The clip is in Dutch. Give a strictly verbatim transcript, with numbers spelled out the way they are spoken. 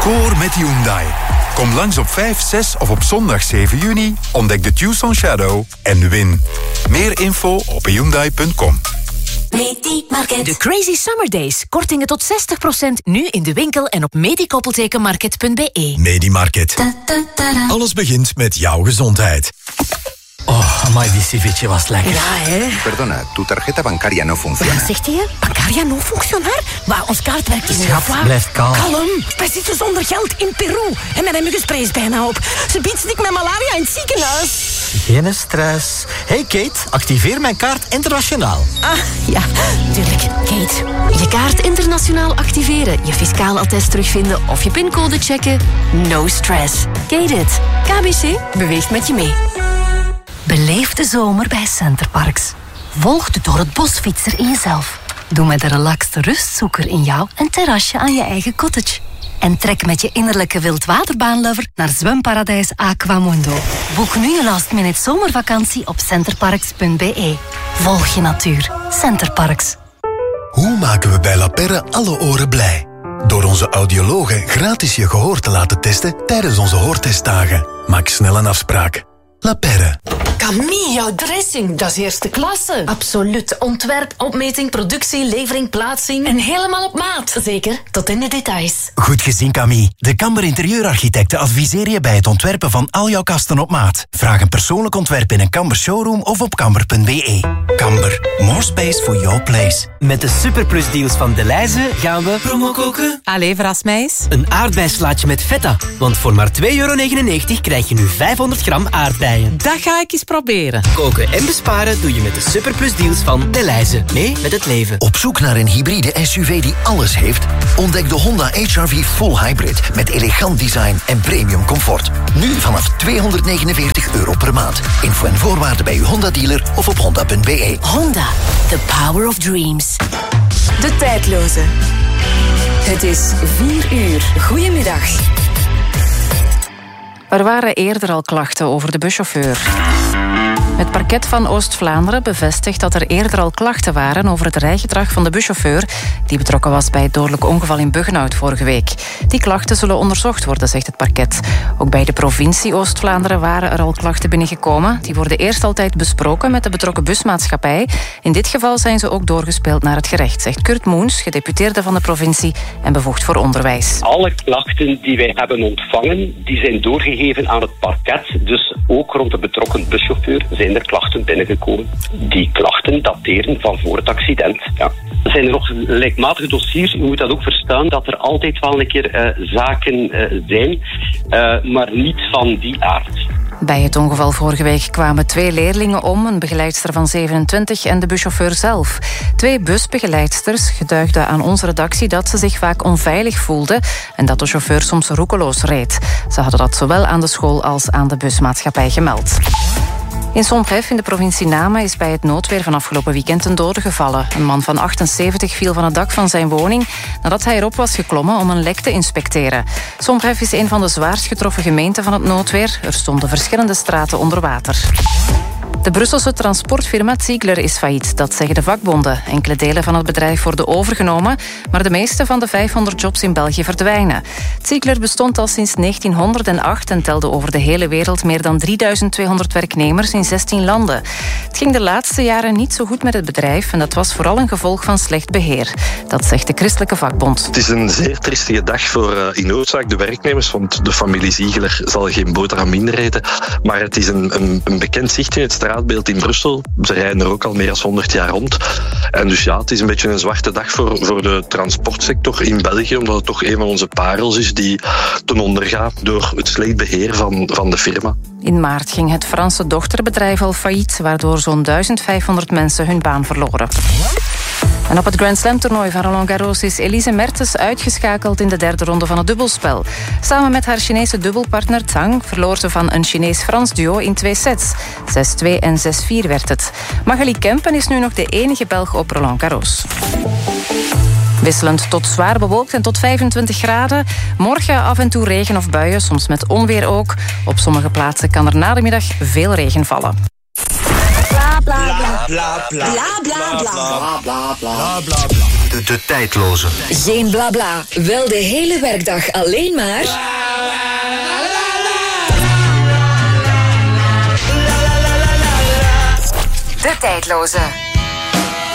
Score met Hyundai. Kom langs op vijf, zes of op zondag zeven juni. Ontdek de Tucson Shadow en win. Meer info op hyundai punt com. Medimarket. De Crazy Summer Days. Kortingen tot zestig procent nu in de winkel en op medikoppeltekenmarket punt be. Medimarket. Alles begint met jouw gezondheid. Oh, amai, die ceviche was lekker. Ja, hè? Perdona, tu tarjeta bancaria no funciona. Wat zegt hij? Bancaria no funcionar? Maar ons kaart werkt niet. Schat, blijf kalm. Kalm. Wij zitten zonder geld in Peru. En mijn muggenspray is bijna op. Ze biedt stik met malaria in het ziekenhuis. Geen stress. Hey Kate, activeer mijn kaart internationaal. Ah, ja, tuurlijk. Kate. Je kaart internationaal activeren, je fiscaal attest terugvinden of je pincode checken. No stress. Kate it. K B C beweegt met je mee. Beleef de zomer bij Centerparks. Volg de door het bosfietser in jezelf. Doe met de relaxte rustzoeker in jou een terrasje aan je eigen cottage. En trek met je innerlijke wildwaterbaanlover naar zwemparadijs Aquamundo. Boek nu je last minute zomervakantie op centerparks punt be. Volg je natuur. Centerparks. Hoe maken we bij La Perre alle oren blij? Door onze audiologen gratis je gehoor te laten testen tijdens onze hoortestdagen. Maak snel een afspraak. La Perre. Camille, jouw dressing, dat is eerste klasse. Absoluut. Ontwerp, opmeting, productie, levering, plaatsing. En helemaal op maat. Zeker, tot in de details. Goed gezien, Camille. De Kamber Interieurarchitecten adviseren je bij het ontwerpen van al jouw kasten op maat. Vraag een persoonlijk ontwerp in een Kamber showroom of op kamber punt be. Kamber, more space for your place. Met de Superplus deals van Delhaize gaan we promo koken. Allee, verrasmeis. Een aardbeislaatje met feta. Want voor maar twee euro negenennegentig krijg je nu vijfhonderd gram aardbeien. Dat ga ik eens proberen. Koken en besparen doe je met de Superplus deals van Delhaize. Mee met het leven. Op zoek naar een hybride S U V die alles heeft? Ontdek de Honda H R V Full Hybrid met elegant design en premium comfort. Nu vanaf tweehonderdnegenenveertig euro per maand. Info en voorwaarden bij uw Honda-dealer of op honda punt be. Honda, the power of dreams. De tijdloze. Het is vier uur. Goedemiddag. Er waren eerder al klachten over de buschauffeur. Het parket van Oost-Vlaanderen bevestigt dat er eerder al klachten waren over het rijgedrag van de buschauffeur die betrokken was bij het dodelijk ongeval in Buggenhout vorige week. Die klachten zullen onderzocht worden, zegt het parket. Ook bij de provincie Oost-Vlaanderen waren er al klachten binnengekomen. Die worden eerst altijd besproken met de betrokken busmaatschappij. In dit geval zijn ze ook doorgespeeld naar het gerecht, zegt Kurt Moens, gedeputeerde van de provincie en bevoegd voor onderwijs. Alle klachten die wij hebben ontvangen, die zijn doorgegeven aan het parket. Dus ook rond de betrokken buschauffeur zijn er klachten binnengekomen. Die klachten dateren van voor het accident. Ja. Er zijn er nog gelijkmatige dossiers. U moet dat ook verstaan dat er altijd wel een keer uh, zaken uh, zijn, uh, maar niet van die aard. Bij het ongeval vorige week kwamen twee leerlingen om, een begeleidster van zevenentwintig en de buschauffeur zelf. Twee busbegeleidsters getuigden aan onze redactie dat ze zich vaak onveilig voelden en dat de chauffeur soms roekeloos reed. Ze hadden dat zowel aan de school als aan de busmaatschappij gemeld. In Sombref in de provincie Namen is bij het noodweer van afgelopen weekend een dode gevallen. Een man van achtenzeventig viel van het dak van zijn woning nadat hij erop was geklommen om een lek te inspecteren. Sombref is een van de zwaarst getroffen gemeenten van het noodweer. Er stonden verschillende straten onder water. De Brusselse transportfirma Ziegler is failliet, dat zeggen de vakbonden. Enkele delen van het bedrijf worden overgenomen, maar de meeste van de vijfhonderd jobs in België verdwijnen. Ziegler bestond al sinds negentienhonderdacht en telde over de hele wereld meer dan drieduizend tweehonderd werknemers in zestien landen. Het ging de laatste jaren niet zo goed met het bedrijf en dat was vooral een gevolg van slecht beheer. Dat zegt de christelijke vakbond. Het is een zeer triestige dag voor uh, in noodzaak de werknemers, want de familie Ziegler zal geen boterham minder eten. Maar het is een, een, een bekend zicht in het straatbeeld in Brussel. Ze rijden er ook al meer dan honderd jaar rond. En dus ja, het is een beetje een zwarte dag voor, voor de transportsector in België, omdat het toch een van onze parels is die ten onder gaat door het slecht beheer van, van de firma. In maart ging het Franse dochterbedrijf al failliet, waardoor zo'n duizend vijfhonderd mensen hun baan verloren. En op het Grand Slam toernooi van Roland Garros is Elise Mertens uitgeschakeld in de derde ronde van het dubbelspel. Samen met haar Chinese dubbelpartner Zhang verloor ze van een Chinees-Frans duo in twee sets. zes twee en zes vier werd het. Magali Kempen is nu nog de enige Belg op Roland Garros. Wisselend tot zwaar bewolkt en tot vijfentwintig graden. Morgen af en toe regen of buien, soms met onweer ook. Op sommige plaatsen kan er na de middag veel regen vallen. Bla bla bla bla bla Bla bla bla. bla bla bla bla. De, de tijdloze. Geen bla bla, wel de hele werkdag alleen maar... De tijdloze.